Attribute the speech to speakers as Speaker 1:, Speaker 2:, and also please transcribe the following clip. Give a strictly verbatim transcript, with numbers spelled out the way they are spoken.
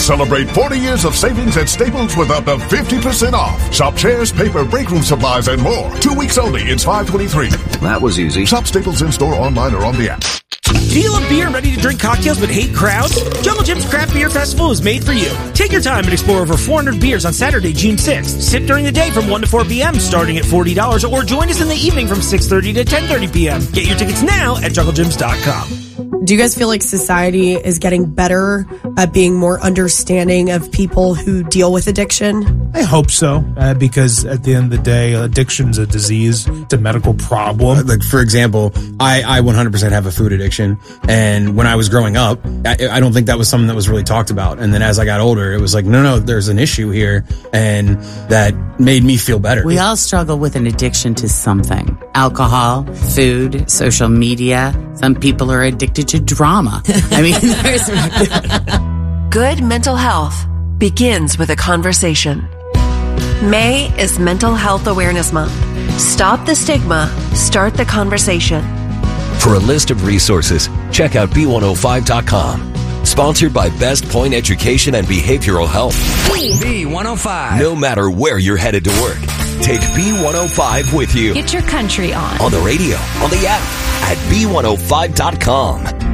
Speaker 1: Celebrate forty years of savings at Staples with up to fifty percent off. Shop chairs, paper, break room supplies, and more. Two weeks only. It's five twenty-three.
Speaker 2: That was easy.
Speaker 1: Shop Staples in-store, online, or on the app.
Speaker 3: Do you love beer and ready to drink cocktails but hate crowds? Jungle Jim's Craft Beer Festival is made for you. Take your time and explore over four hundred beers on Saturday, June sixth. Sip during the day from one to four p.m. starting at forty dollars, or join us in the evening from six thirty to ten thirty p.m. Get your tickets now at jungle gyms dot com.
Speaker 4: Do you guys feel like society is getting better at being more understanding of people who deal with addiction?
Speaker 5: I hope so, uh, because at the end of the day, addiction's a disease. It's a medical problem.
Speaker 6: Like, for example, I, I one hundred percent have a food addiction. And when I was growing up, I, I don't think that was something that was really talked about. And then as I got older, it was like, no, no, there's an issue here. And that made me feel better.
Speaker 7: We all struggle with an addiction to something. Alcohol, food, social media. Some people are addicted to drama. I mean, there's...
Speaker 8: Good mental health begins with a conversation. May is Mental Health Awareness Month. Stop the stigma. Start the conversation.
Speaker 9: For a list of resources, check out B one oh five dot com. Sponsored by Best Point Education and Behavioral Health.
Speaker 10: B one oh five.
Speaker 9: No matter where you're headed to work, take B one oh five with you.
Speaker 11: Get your country on.
Speaker 9: On the radio, on the app, at B one oh five dot com.